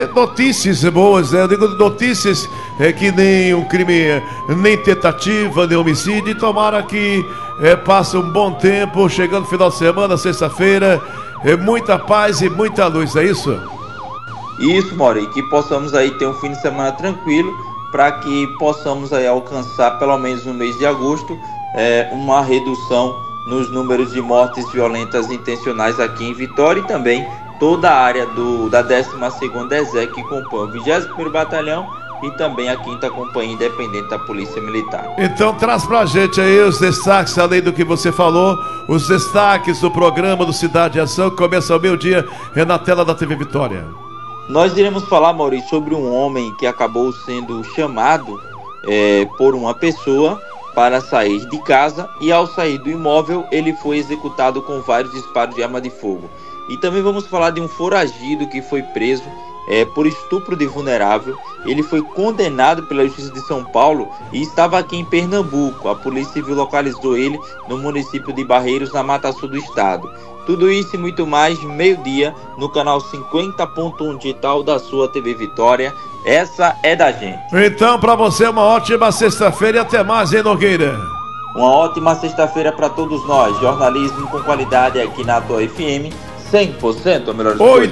Notícias boas, né? Eu digo notícias que nem um crime, nem tentativa, nem homicídio. E tomara que passe um bom tempo, chegando final de semana, sexta-feira, muita paz e muita luz, é isso? Isso, Mauri, que possamos aí ter um fim de semana tranquilo, para que possamos aí alcançar, pelo menos no mês de agosto, uma redução nos números de mortes violentas intencionais aqui em Vitória e também toda a área da 12ª ESEC, que compõe o 21º Batalhão e também a 5ª Companhia Independente da Polícia Militar. Então traz pra gente aí os destaques, além do que você falou, os destaques do programa do Cidade em Ação, que começa ao meio-dia na tela da TV Vitória. Nós iremos falar, Maurício, sobre um homem que acabou sendo chamado por uma pessoa para sair de casa, e ao sair do imóvel ele foi executado com vários disparos de arma de fogo. E também vamos falar de um foragido que foi preso por estupro de vulnerável. Ele foi condenado pela Justiça de São Paulo e estava aqui em Pernambuco. A Polícia Civil localizou ele no município de Barreiros, na Mata Sul do estado. Tudo isso e muito mais, meio-dia, no canal 50.1 digital da sua TV Vitória. Essa é da gente. Então, para você, uma ótima sexta-feira e até mais, hein, Nogueira? Uma ótima sexta-feira para todos nós. Jornalismo com qualidade aqui na Atual FM. 100% a melhor escolha.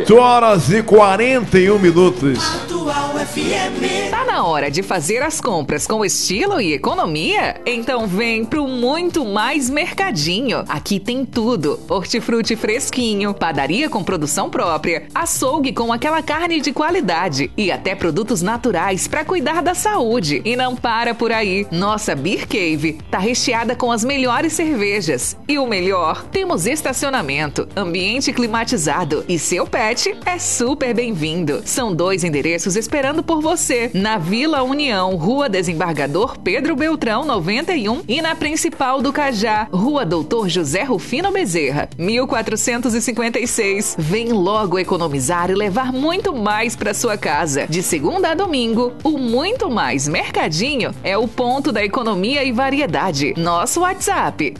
8h41. Atual FM. Tá na hora de fazer as compras com estilo e economia? Então vem pro Muito Mais Mercadinho. Aqui tem tudo: hortifruti fresquinho, padaria com produção própria, açougue com aquela carne de qualidade e até produtos naturais para cuidar da saúde. E não para por aí. Nossa Beer Cave tá recheada com as melhores cervejas. E o melhor, temos estacionamento, ambiente climatizado e seu pet é super bem-vindo. São 2 endereços esperando por você: na Vila União, Rua Desembargador Pedro Beltrão 91, e na Principal do Cajá, Rua Doutor José Rufino Bezerra 1456. Vem logo economizar e levar muito mais para sua casa. De segunda a domingo, o Muito Mais Mercadinho é o ponto da economia e variedade. Nosso WhatsApp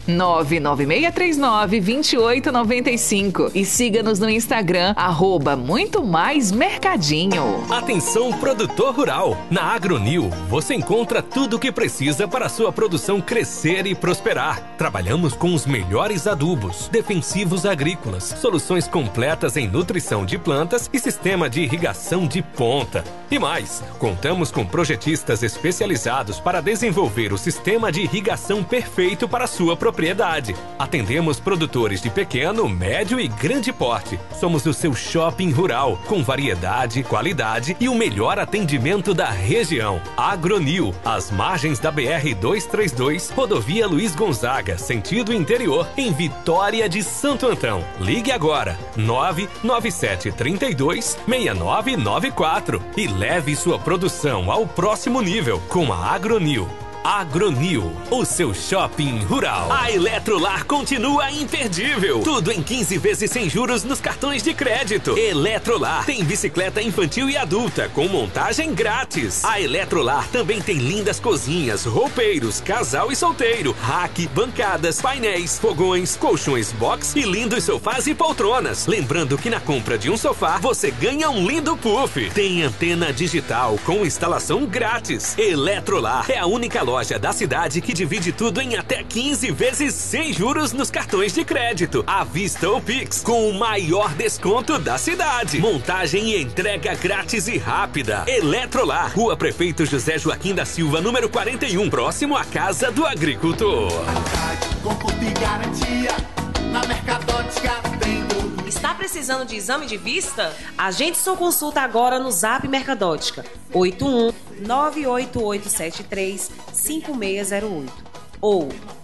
996392895 e siga-nos no Instagram, @Muito Mais Mercadinho. Atenção, produtor rural! Na AgroNil, você encontra tudo o que precisa para a sua produção crescer e prosperar. Trabalhamos com os melhores adubos, defensivos agrícolas, soluções completas em nutrição de plantas e sistema de irrigação de ponta. E mais, contamos com projetistas especializados para desenvolver o sistema de irrigação perfeito para a sua propriedade. Atendemos produtores de pequeno, médio e grande porte. Somos o seu shopping rural, com variedade, qualidade e o melhor atendimento da região. AgroNil, às margens da BR-232, Rodovia Luiz Gonzaga, sentido interior, em Vitória de Santo Antão. Ligue agora, 99732-6994 e leve sua produção ao próximo nível com a AgroNil. AgroNil, o seu shopping rural. A Eletrolar continua imperdível. Tudo em 15 vezes sem juros nos cartões de crédito. Eletrolar tem bicicleta infantil e adulta com montagem grátis. A Eletrolar também tem lindas cozinhas, roupeiros, casal e solteiro, rack, bancadas, painéis, fogões, colchões box e lindos sofás e poltronas. Lembrando que na compra de um sofá você ganha um lindo puff. Tem antena digital com instalação grátis. Eletrolar é a única loja da cidade que divide tudo em até 15 vezes sem juros nos cartões de crédito, à vista ou Pix, com o maior desconto da cidade. Montagem e entrega grátis e rápida. Eletrolar, Rua Prefeito José Joaquim da Silva, número 41, próximo à Casa do Agricultor. Conforto e garantia, na Mercadótica tem tudo. Está precisando de exame de vista? Agende sua consulta agora no Zap Mercadótica 81-98873-5608 ou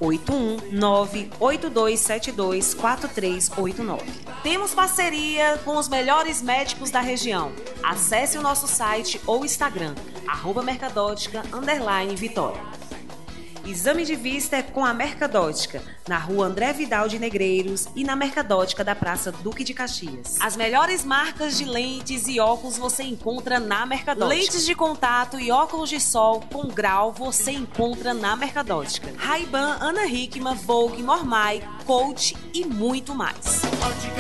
81-98272-4389. Temos parceria com os melhores médicos da região. Acesse o nosso site ou Instagram, @Mercadótica_Vitória. Exame de vista é com a Mercadótica, na Rua André Vidal de Negreiros e na Mercadótica da Praça Duque de Caxias. As melhores marcas de lentes e óculos você encontra na Mercadótica. Lentes de contato e óculos de sol com grau você encontra na Mercadótica. Ray-Ban, Ana Hickman, Vogue, Mormai, Coach e muito mais.